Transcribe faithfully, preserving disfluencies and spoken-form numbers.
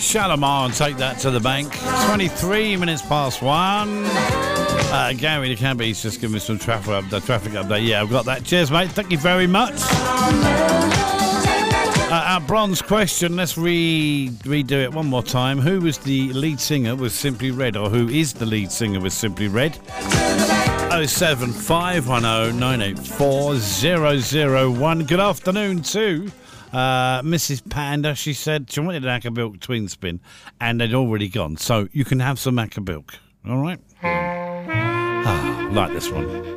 Shalimar and Take That to the Bank. twenty-three minutes past one. Uh, Gary the Cabby's just giving me some traffic update. Traffic update. Yeah, I've got that. Cheers, mate. Thank you very much. Uh, our bronze question, let's re- redo it one more time. Who was the lead singer with Simply Red, or who is the lead singer with Simply Red? oh seven five one oh nine eight four oh oh one. Good afternoon to uh, Missus Panda. She said she wanted an Acabilk twin spin and they'd already gone. So you can have some Acabilk. All right? Ah, like this one.